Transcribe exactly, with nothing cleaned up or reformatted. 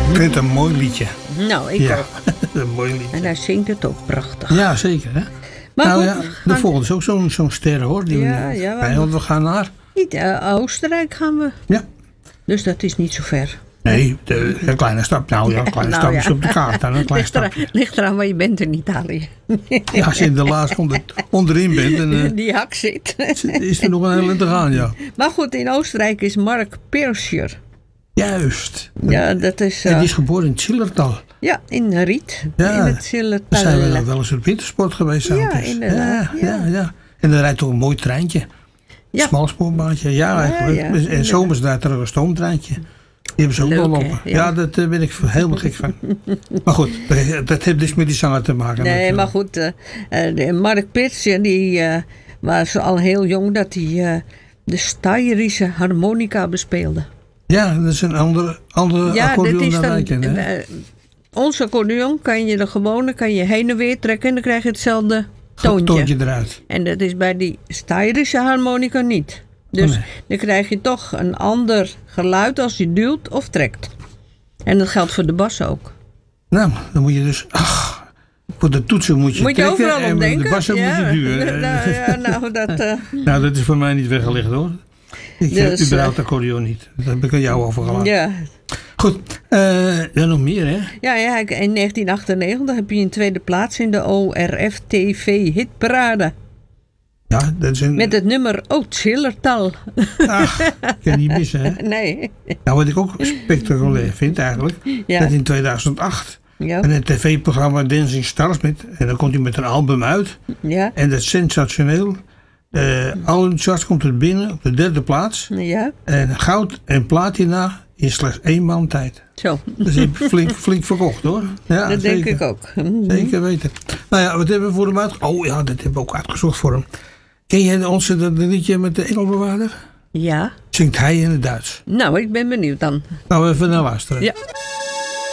Ik vind het een mooi liedje. Nou, ik Ja, ook. een mooi liedje. En hij zingt het ook prachtig. Ja, zeker. Hè? Maar nou goed, ja, we de gaan- volgende is ook zo'n zo'n ster hoor. Die Ja, we, ja, nee, we- want we gaan naar... Niet, uh, Oostenrijk gaan we. Ja. Dus dat is niet zo ver. Nee, de, een kleine stap. Nou ja, een kleine Nou, stap ja. is op de kaart. Dan een klein Ligt, eraan, stapje. ligt eraan waar je bent in Italië. Ja, als je in de laatste onder, onderin bent, dan uh, Die hak zit. is er nog een hele te gaan, ja. Maar goed, in Oostenrijk is Mark Pirscher. Juist. Ja, dat is... En Uh, die is geboren in Zillertal. ja, in Riet. Ja, in het daar Zillertal. zijn we wel eens op wintersport geweest. Ja, samen. inderdaad, Ja, ja, ja. En dan rijdt toch een mooi treintje. Ja. Smalspoorbaantje. Ja, eigenlijk. ja, en inderdaad. zomers rijdt er ook een stoomtreintje. Die hebben ze ook Leuk, wel hè? lopen. Ja, Ja. daar ben ik helemaal gek van. Maar goed, dat, dat heeft dus met die zanger te maken. Nee, natuurlijk. maar goed. Uh, uh, de Mark Pirscher, die uh, was al heel jong dat hij uh, de Steirische harmonica bespeelde. Ja, dat is een andere, andere Ja, dit accordeon is dan dan... wij kennen. hè? Uh, ons accordeon kan je de gewone, kan je heen en weer trekken en dan krijg je hetzelfde toontje. Toontje eruit. En dat is bij die Steirische harmonica niet. Dus Oh, nee. dan krijg je toch een ander geluid als je duwt of trekt. En dat geldt voor de bas ook. Nou, dan moet je dus... Ach, voor de toetsen moet je Moet je trekken overal en om met denken. de bassen moet je duwen. Nou, ja, nou, dat... Uh, Nou, dat is voor mij niet weggelegd hoor. Ik heb Dus, überhaupt accordeon niet. Dat heb ik aan jou overgelaten. ja. Goed, uh, ja, nog meer hè? Ja, ja, in negentien achtennegentig heb je een tweede plaats in de O R F T V hitparade. Ja, dat is een... Met het nummer O Zillertal. Ach, ik kan niet missen hè? Nee. Nou, wat ik ook spectaculair vind eigenlijk, Ja. dat in tweeduizend acht Ja. een tv-programma Dancing Stars met, en dan komt hij met een album uit Ja. en dat is sensationeel. Uh, Al in charts komt er binnen op de derde plaats Ja. en goud en platina in slechts één maand tijd. Zo. Dus ik heb flink, flink verkocht hoor. Ja, Dat zeker. denk ik ook. Mhm. Zeker weten. Nou ja, wat hebben we voor hem uit? Oh ja, dat hebben we ook uitgezocht voor hem. Ken jij onze dat liedje met de engelbewaarder? Ja. Zingt hij in het Duits. Nou, ik ben benieuwd dan. Nou, even naar luisteren. Ja.